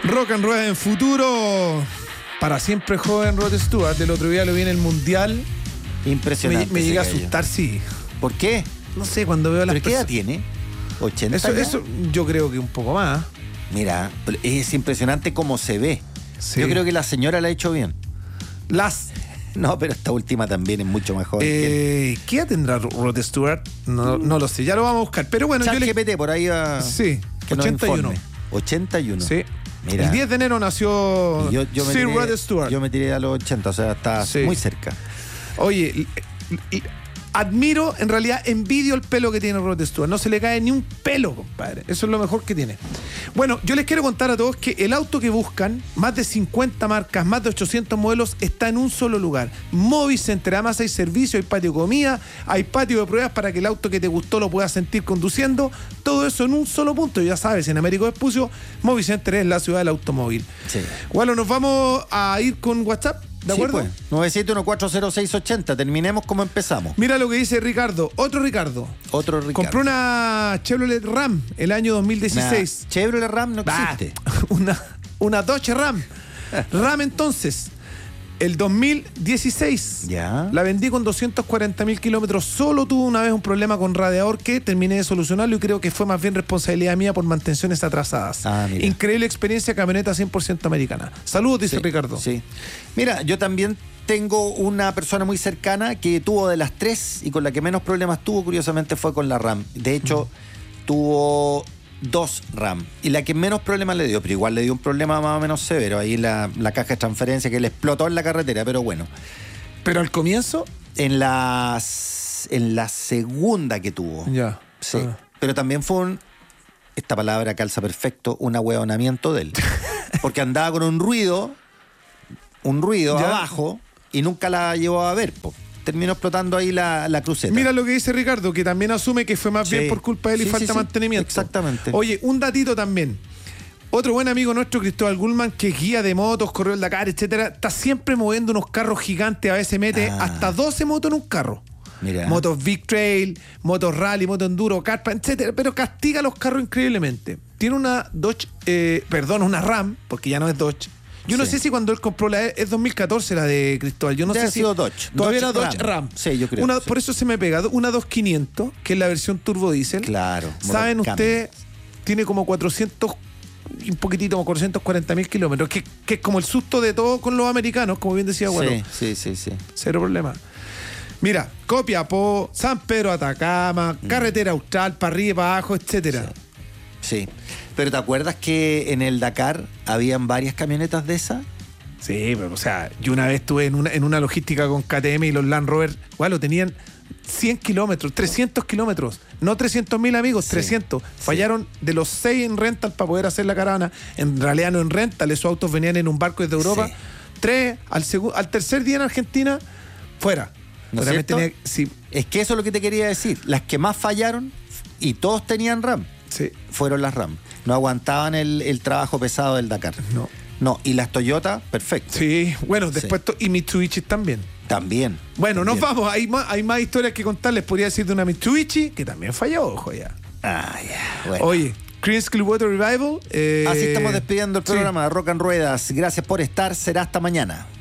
Rock and Rueda en futuro. Para siempre joven Rod Stewart. Del otro día lo vi en el Mundial. Impresionante. Me llegué a asustar, sí. ¿Por qué? No sé, cuando veo a las ¿Pero qué edad tiene? ¿80? Eso yo creo que un poco más. Mira, es impresionante cómo se ve. Sí. Yo creo que la señora la ha hecho bien. No, pero esta última también es mucho mejor. ¿Qué edad tendrá Rod Stewart? No lo sé, ya lo vamos a buscar. Pero bueno, ChatGPT por ahí va. Sí, que 81. 81. Sí. Mira. El 10 de enero nació Sir Rod Stewart. Yo me tiré a los 80, o sea, está muy cerca. Oye, admiro, en realidad envidio el pelo que tiene Rod Stewart. No se le cae ni un pelo, compadre. Eso es lo mejor que tiene. Bueno, yo les quiero contar a todos que el auto que buscan, más de 50 marcas, más de 800 modelos, está en un solo lugar. Movicenter. Además hay servicio, hay patio de comida, hay patio de pruebas para que el auto que te gustó lo puedas sentir conduciendo. Todo eso en un solo punto. Ya sabes, en Américo Vespucio, Movicenter es la ciudad del automóvil. Sí. Bueno, nos vamos a ir con WhatsApp. ¿De acuerdo? Sí, pues. 971400680. Terminemos como empezamos. Mira lo que dice Ricardo. Otro Ricardo. Compró una Chevrolet Ram el año 2016. Chevrolet Ram no existe. Una Dodge Ram. Ram entonces. El 2016. Ya. La vendí con 240.000 kilómetros. Solo tuve una vez un problema con radiador que terminé de solucionarlo y creo que fue más bien responsabilidad mía por mantenciones atrasadas. Mira. Increíble experiencia, camioneta 100% americana. Saludos, dice Ricardo. Sí. Mira, yo también tengo una persona muy cercana que tuvo de las tres y con la que menos problemas tuvo, curiosamente, fue con la Ram. De hecho, tuvo 2 RAM y la que menos problemas le dio, pero igual le dio un problema más o menos severo ahí la caja de transferencia que le explotó en la carretera, pero bueno. ¿Pero al comienzo? En la segunda que tuvo. Ya. Sí. Pero también fue esta palabra calza perfecto, un ahueonamiento de él. Porque andaba con un ruido abajo y nunca la llevó a ver, terminó explotando ahí la cruceta. Mira lo que dice Ricardo, que también asume que fue más bien por culpa de él y falta de mantenimiento. Exactamente. Oye, un datito también. Otro buen amigo nuestro, Cristóbal Gulman, que es guía de motos, corrió el Dakar, etcétera, está siempre moviendo unos carros gigantes. A veces mete hasta 12 motos en un carro. Mira. Motos Big Trail, motos Rally, motos Enduro, Carpa, etcétera. Pero castiga los carros increíblemente. Tiene una una Ram, porque ya no es Dodge. Yo no sé si cuando él compró es 2014 la de Cristóbal. Yo no sé si Dodge. Todavía era Dodge Ram. Sí, yo creo. Por eso se me pega. Una 2500, que es la versión turbo diésel. Claro. Saben ustedes, tiene como 400, un poquitito, como 440.000 kilómetros, que es como el susto de todo con los americanos, como bien decía Guado. Sí. Cero problema. Mira, Copiapó, San Pedro Atacama, carretera austral, para arriba, para abajo, etcétera. Sí. ¿Pero te acuerdas que en el Dakar habían varias camionetas de esas? Sí, pero o sea, yo una vez estuve en una logística con KTM y los Land Rover, lo tenían 100 kilómetros, 300 kilómetros, no 300.000 amigos, 300. Fallaron de los 6 en rental para poder hacer la caravana. En realidad no en rental, esos autos venían en un barco desde Europa. 3, al tercer día en Argentina, fuera. ¿No es cierto? Es que eso es lo que te quería decir. Las que más fallaron, y todos tenían RAM, fueron las RAM. No aguantaban el trabajo pesado del Dakar. No, y las Toyota, perfecto. Sí, bueno, después y Mitsubishi también. Bueno, nos vamos. Hay más historias que contarles. Podría decir de una Mitsubishi que también falló, ojo ya. Bueno. Oye, Creedence Clearwater Revival. Así estamos despidiendo el programa de Rock and Ruedas. Gracias por estar. Será hasta mañana.